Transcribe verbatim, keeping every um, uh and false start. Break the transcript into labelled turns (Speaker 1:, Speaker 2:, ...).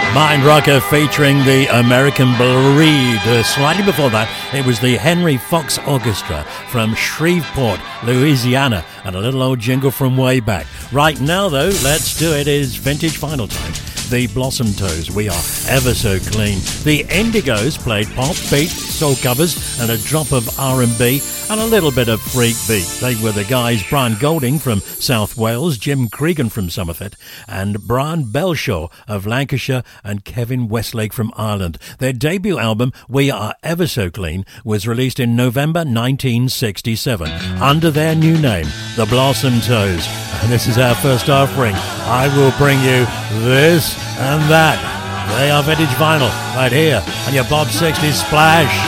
Speaker 1: Mind Rocker featuring the American Breed. Uh, slightly before that, it was the Henry Fox Orchestra from Shreveport, Louisiana, and a little old jingle from way back. Right now, though, let's do it is vintage vinyl time. The Blossom Toes, We Are Ever So Clean. The Indigos played pop, beat, soul covers, and a drop of R and B, and a little bit of freak beat. They were the guys Brian Golding from South Wales, Jim Cregan from Somerset, and Brian Belshaw of Lancashire, and Kevin Westlake from Ireland. Their debut album, We Are Ever So Clean, was released in November nineteen sixty-seven under their new name, The Blossom Toes. And this is our first offering. I will bring you this and that. They are vintage vinyl right here on your Bob sixties Splash.